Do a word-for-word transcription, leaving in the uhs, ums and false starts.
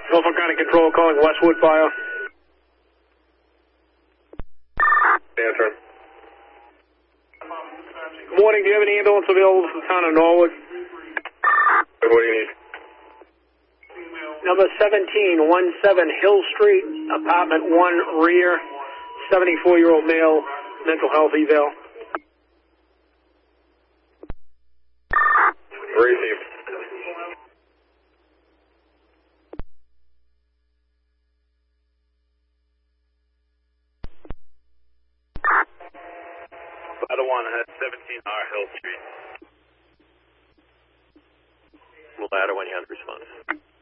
Norfolk County Control calling Westwood Fire. Answer. Morning, do you have any ambulance available from the town of Norwood? What do you need? Number seventeen, seventeen Hill Street, apartment one, rear, seventy-four-year-old male, mental health eval. Received. Ladder one has seventeen R Hill Street. Ladder when you have the response.